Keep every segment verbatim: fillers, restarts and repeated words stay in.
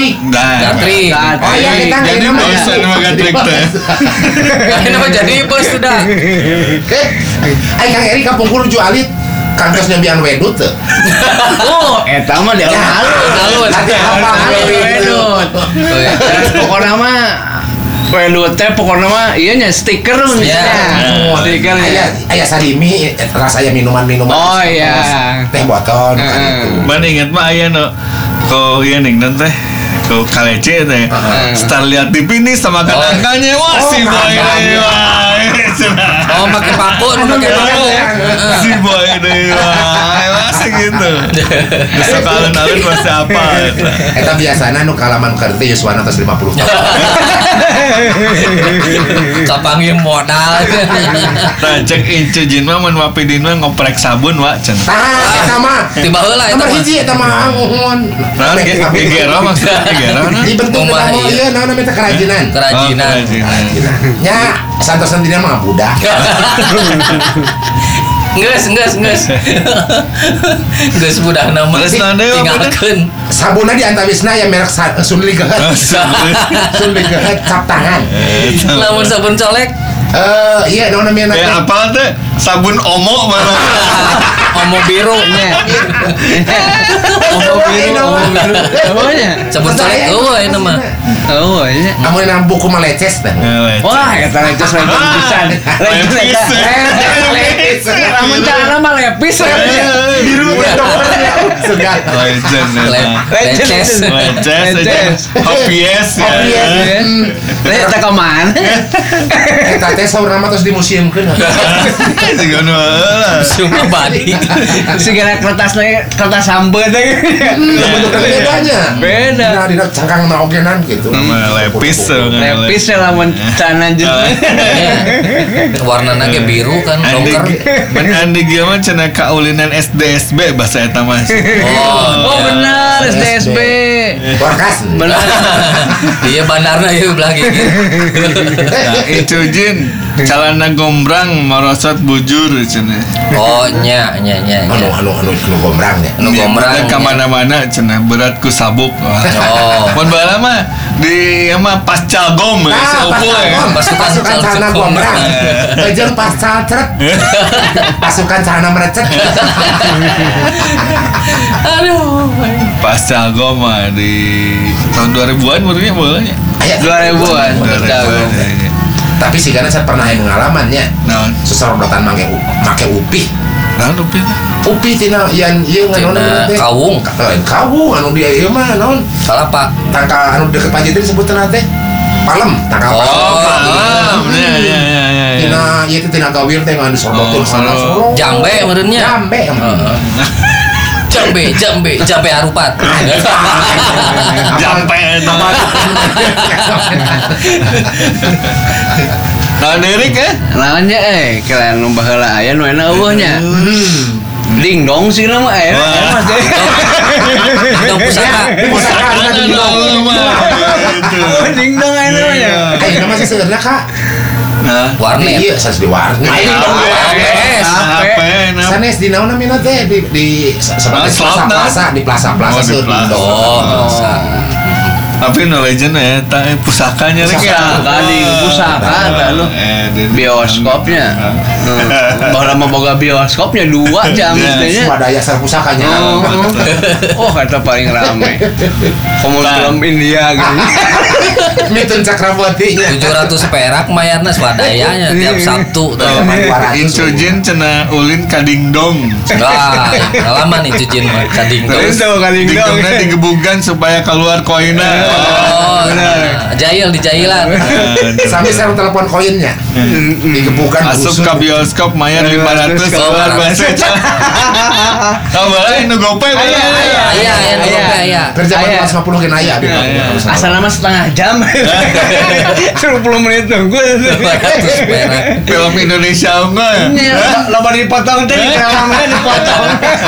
Gatrik. Gatrik. Oh iya kita jadi bos sama Gatrik teh. Kenapa jadi bos sudah? Ai Kang Eri kampung kudu jualit. Kangkasnya bian wedut tuh. Oh, eta mah di alun-alun. Hati apa wedut. Pokoknya mah wedut teh pokoknya mah iya nya stiker misalnya. Stiker aya aya sarimi rasanya minuman-minuman. Oh iya. Teh botol gitu. Mana inget mah aya no. Ko ieu ning teh. Ko kalece teh. Setelah lihat T V nih sama kakaknya wah si boy deh. Oh, pakai paku, pakai paku ya. Si boy deh. Masih gitu. Besok alun-alun pasti apa eta. Eta biasana nu kalaman kerti Yuswana atas lima puluh tahun. Kapanggih modal. Tah cek incu jin mah mun wapidin mah ngoprek sabun wa cenah. Tah eta mah. Tiba heula eta. Nomor hiji eta mah ngomong. Nah, gegero maksudnya gegero nah. Dibentuk eta mah ieu naon namanya kerajinan. Kerajinan. Nya santos sendirian mah budak. Nges, nges, nges. Nges budak nama. Tinggalkeun. Sabuna di antawisna ya merek Sunli Gehet. Sunli Gehet cap tangan. Lamun sabun colek. Eh, iya naon namanya? Eh apa teh? Sabun omo mana? Omo biru nya. Omo biru, omo biru. Namanya sabun colek eueuh aya mah. Oh, iya. Amun nang buku mah leces teh. Wah, eta leces leces pisan. Leces. Leces. Lamun cara mah lepis. Biru teh dokternya. Sudah. Legend. Leces. Leces. Hopies. Hopies. Eta ka mana? Eta teh saurna mah tos dimuseumkeun. Siga nu heula. Semua badi. Sigana kertasna kertas sambeut teh. Bentuknya bedanya. Beda. Nah, dina cangkang naogenan gitu. Nama lepis. Lepis lamun cana jeung. Warnana ge biru kan loker. Men andi ge mah cenah kaulinan S D S B bahasa eta mah. Oh, oh benar S D S B. Warkas. Benar. Iya bandarna ieu belah gigi. Nah, itu jin calana gombrang marosot bujur cenah. Oh, nya nya nya. Anu anu anu anu gombrang ya. Anu gombrang. Ka mana-mana cenah berat ku sabuk. Oh. Mun baheula mah di ieu mah pascal gom ya, seupuh ya. Pasukan celana gombrang. Jeung pascal cret. Pasukan celana merecet. Aduh. Pascal gom mah di tahun dua ribuan mungkin bolanya. dua ribuan. Tapi sih karena saya pernah yang pengalamannya. Naon? Seserodotan make make upih. Naon upih? Upih tina yang ieu nganon teh. Kawung. Kawung anu dia ieu mah naon? Kalapa. Tangka anu deket Panji teh disebutna teh. Palem, tangka Oh, palem. Ya ya ya ya. Tina ieu teh tina gawir teh nganu disorotkeun sana. Jambe meureunnya. Jambe. Jambe, jambe, jambe harupat. Jambe nama. Nah, Erik eh? Lawannya eh kalian nu baheula aya nu enak eueuh nya. Ding dong sih nama eh. Mas deh. Dong pusaka. Pusaka ding dong. Ding dong enak nya. Eh, nama sih sebenarnya Kak. Nah, Warnet. Iya, sanes di warnet. Ding dong. Apa? Sanes di naon namina teh di di seperti plaza-plaza di plaza-plaza seueur. Oh. Tapi no legend ya, tak pusakanya lagi ya. Kali pusaka tak lu. Bioskopnya. Bahwa lama boga bioskopnya dua jam mestinya. Swadaya sar pusakanya. Oh, kata paling rame. Komun film India gitu. Mitun Cakrawatinya. tujuh ratus perak mayarna swadayanya tiap Sabtu teh. Incujin cenah ulin kadingdong. Wah, pengalaman itu jin mah kadingdong. Itu kadingdong. Dingdongnya digebukan supaya keluar koinnya. Oh, benar. Jail di jailan. Sampai sekarang telepon koinnya. Digebukan masuk ke bioskop mayar lima ratus keluar bahasa. Tahu boleh nu gopay. Iya, iya, iya, iya. Kerja empat ratus lima puluh gen aya. Asal nama setengah jam. sepuluh puluh menit tunggu. Film Indonesia enggak? Lama dipotong teh, lama dipotong.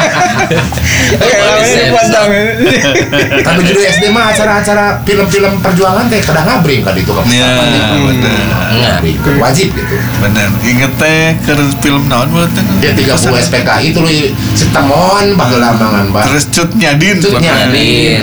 Dipotong. Kan judul S D mah acara-acara film-film perjuangan teh kadang ngabring kan itu kan. Iya, benar. Wajib gitu. Benar. Ingat teh ke film naon buat teh? Dia tiga puluh S P K I itu lu setemon bageula mangan bah. Terus Cut Nyadin. Cut Nyadin.